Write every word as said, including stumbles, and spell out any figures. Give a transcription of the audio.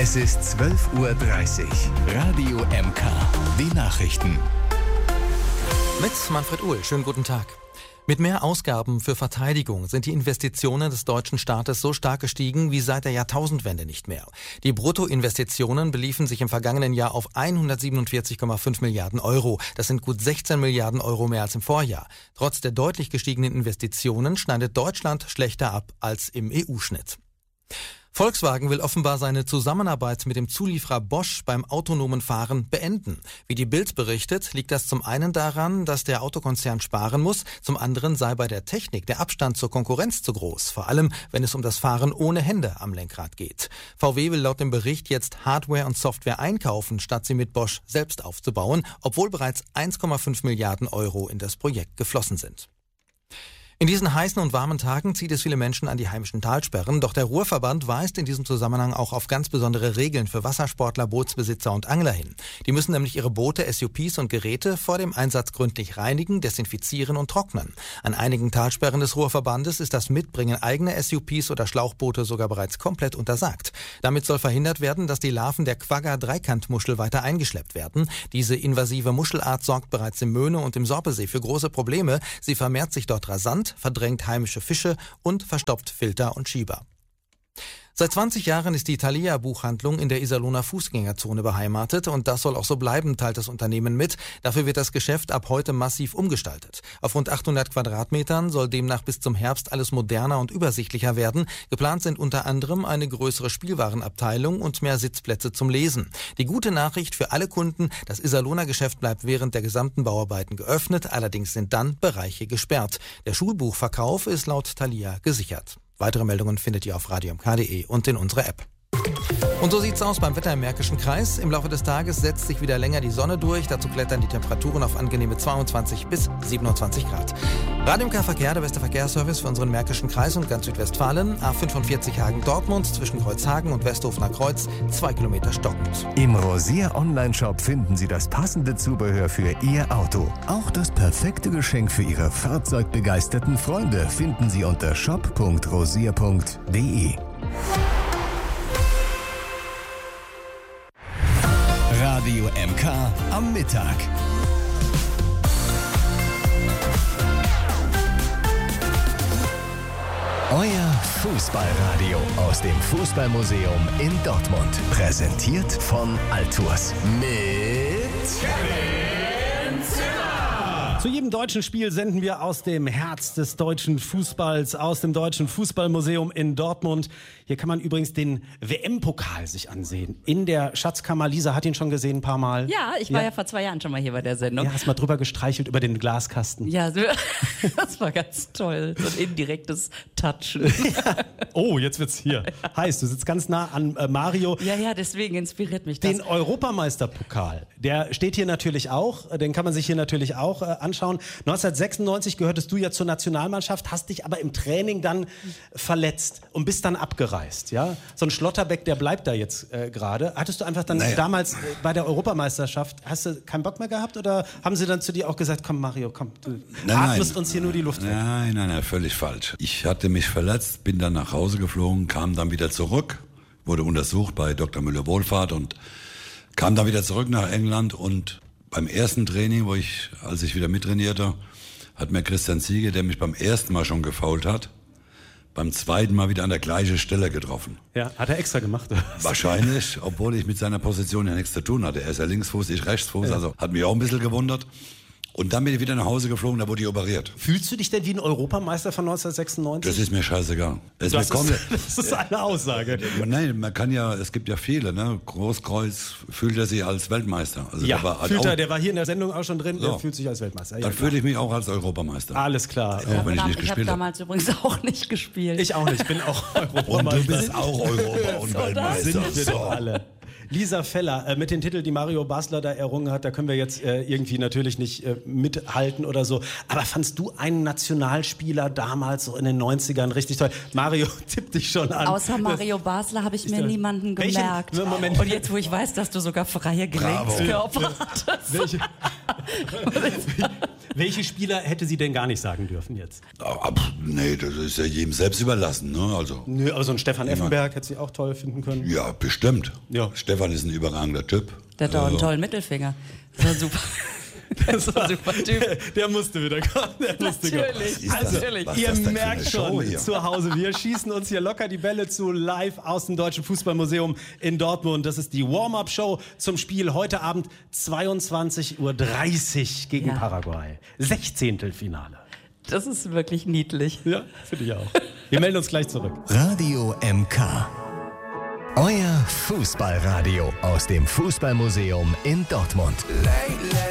Es ist zwölf Uhr dreißig. Radio M K. Die Nachrichten. Mit Manfred Uhl. Schönen guten Tag. Mit mehr Ausgaben für Verteidigung sind die Investitionen des deutschen Staates so stark gestiegen wie seit der Jahrtausendwende nicht mehr. Die Bruttoinvestitionen beliefen sich im vergangenen Jahr auf hundertsiebenundvierzig Komma fünf Milliarden Euro. Das sind gut sechzehn Milliarden Euro mehr als im Vorjahr. Trotz der deutlich gestiegenen Investitionen schneidet Deutschland schlechter ab als im E U-Schnitt. Volkswagen will offenbar seine Zusammenarbeit mit dem Zulieferer Bosch beim autonomen Fahren beenden. Wie die Bild berichtet, liegt das zum einen daran, dass der Autokonzern sparen muss, zum anderen sei bei der Technik der Abstand zur Konkurrenz zu groß, vor allem wenn es um das Fahren ohne Hände am Lenkrad geht. V W will laut dem Bericht jetzt Hardware und Software einkaufen, statt sie mit Bosch selbst aufzubauen, obwohl bereits eins Komma fünf Milliarden Euro in das Projekt geflossen sind. In diesen heißen und warmen Tagen zieht es viele Menschen an die heimischen Talsperren, doch der Ruhrverband weist in diesem Zusammenhang auch auf ganz besondere Regeln für Wassersportler, Bootsbesitzer und Angler hin. Die müssen nämlich ihre Boote, S U Ps und Geräte vor dem Einsatz gründlich reinigen, desinfizieren und trocknen. An einigen Talsperren des Ruhrverbandes ist das Mitbringen eigener S U Ps oder Schlauchboote sogar bereits komplett untersagt. Damit soll verhindert werden, dass die Larven der Quagga-Dreikantmuschel weiter eingeschleppt werden. Diese invasive Muschelart sorgt bereits im Möhne und im Sorpesee für große Probleme. Sie vermehrt sich dort rasant, verdrängt heimische Fische und verstopft Filter und Schieber. Seit zwanzig Jahren ist die Thalia-Buchhandlung in der Iserlohner Fußgängerzone beheimatet und das soll auch so bleiben, teilt das Unternehmen mit. Dafür wird das Geschäft ab heute massiv umgestaltet. Auf rund achthundert Quadratmetern soll demnach bis zum Herbst alles moderner und übersichtlicher werden. Geplant sind unter anderem eine größere Spielwarenabteilung und mehr Sitzplätze zum Lesen. Die gute Nachricht für alle Kunden, das Iserlohner Geschäft bleibt während der gesamten Bauarbeiten geöffnet, allerdings sind dann Bereiche gesperrt. Der Schulbuchverkauf ist laut Thalia gesichert. Weitere Meldungen findet ihr auf radio m k punkt d e und in unserer App. Und so sieht's aus beim Wetter im Märkischen Kreis. Im Laufe des Tages setzt sich wieder länger die Sonne durch. Dazu klettern die Temperaturen auf angenehme zweiundzwanzig bis siebenundzwanzig Grad. Radio M K Verkehr, der beste Verkehrsservice für unseren Märkischen Kreis und ganz Südwestfalen. A fünfundvierzig Hagen-Dortmund zwischen Kreuzhagen und Westhofener Kreuz, zwei Kilometer stockend. Im Rosier Online-Shop finden Sie das passende Zubehör für Ihr Auto. Auch das perfekte Geschenk für Ihre fahrzeugbegeisterten Freunde finden Sie unter shop punkt rosier punkt d e. Radio M K am Mittag. Euer Fußballradio aus dem Fußballmuseum in Dortmund. Präsentiert von Altours. Mit Kevin Zimmer. Zu jedem deutschen Spiel senden wir aus dem Herz des deutschen Fußballs, aus dem Deutschen Fußballmuseum in Dortmund. Hier kann man übrigens den W M-Pokal sich ansehen. In der Schatzkammer. Lisa hat ihn schon gesehen ein paar Mal. Ja, ich war ja, ja vor zwei Jahren schon mal hier bei der Sendung. Ja, hast mal drüber gestreichelt über den Glaskasten. Ja, das war ganz toll. So ein indirektes Touchen. Ja. Oh, jetzt wird's hier heiß. Du sitzt ganz nah an äh, Mario. Ja, ja, deswegen inspiriert mich das. Den Europameisterpokal, der steht hier natürlich auch. Den kann man sich hier natürlich auch äh, anschauen. neunzehnhundertsechsundneunzig gehörtest du ja zur Nationalmannschaft, hast dich aber im Training dann verletzt und bist dann abgereist. Ja? So ein Schlotterbeck, der bleibt da jetzt äh, gerade. Hattest du einfach dann naja. damals äh, bei der Europameisterschaft, hast du keinen Bock mehr gehabt oder haben sie dann zu dir auch gesagt, komm Mario, komm, du nein, atmest nein. uns hier nur die Luft weg? Nein, nein, nein, völlig falsch. Ich hatte mich verletzt, bin dann nach Hause geflogen, kam dann wieder zurück, wurde untersucht bei Doktor Müller-Wohlfahrt und kam dann wieder zurück nach England und beim ersten Training, wo ich, als ich wieder mittrainierte, hat mir Christian Ziege, der mich beim ersten Mal schon gefoult hat, beim zweiten Mal wieder an der gleichen Stelle getroffen. Ja, hat er extra gemacht? Oder? Wahrscheinlich, obwohl ich mit seiner Position ja nichts zu tun hatte. Er ist ja Linksfuß, ich Rechtsfuß, ja. Also hat mich auch ein bisschen gewundert. Und dann bin ich wieder nach Hause geflogen, da wurde ich operiert. Fühlst du dich denn wie ein Europameister von neunzehnhundertsechsundneunzig? Das ist mir scheißegal. Das, das, ist, mir ist, das ist eine Aussage. Nein, man kann ja, es gibt ja viele, ne? Großkreuz fühlt er sich als Weltmeister. Also ja, der war, fühlt auch, er, der war hier in der Sendung auch schon drin, so. Der fühlt sich als Weltmeister. Ja, dann fühle ich mich auch als Europameister. Alles klar. Auch wenn ich nicht ich habe damals übrigens auch nicht gespielt. Ich auch nicht, ich bin auch Europameister. Und du bist auch Europa- und so, Weltmeister. Sind wir so. doch alle. Lisa Feller, äh, mit den Titeln, die Mario Basler da errungen hat, da können wir jetzt äh, irgendwie natürlich nicht äh, mithalten oder so. Aber fandst du einen Nationalspieler damals so in den neunzigern richtig toll? Mario tippt dich schon an. Außer Mario Basler habe ich mir das, niemanden gemerkt. Welchen, Moment. Und jetzt, wo ich weiß, dass du sogar freie Gelenkskörper hattest. Welche, welche Spieler hätte sie denn gar nicht sagen dürfen jetzt? Aber, nee, das ist ja jedem selbst überlassen. Ne? Also, Nö, aber so ein Stefan Effenberg hätte sie auch toll finden können. ja, bestimmt. Ja. Stefan ist ein überragender Typ. Der hat auch einen Also, tollen Mittelfinger. Das war super. Das war ein super Typ. Der musste wieder kommen. Der musste Natürlich, kommen. Also, natürlich. Was ist ihr das denn für merkt eine Show schon hier? zu Hause, wir schießen uns hier locker die Bälle zu, live aus dem Deutschen Fußballmuseum in Dortmund. Das ist die Warm-Up-Show zum Spiel heute Abend zweiundzwanzig Uhr dreißig gegen Ja. Paraguay. Sechzehntelfinale. Das ist wirklich niedlich. Ja, finde ich auch. Wir melden uns gleich zurück. Radio M K. Euer Fußballradio aus dem Fußballmuseum in Dortmund.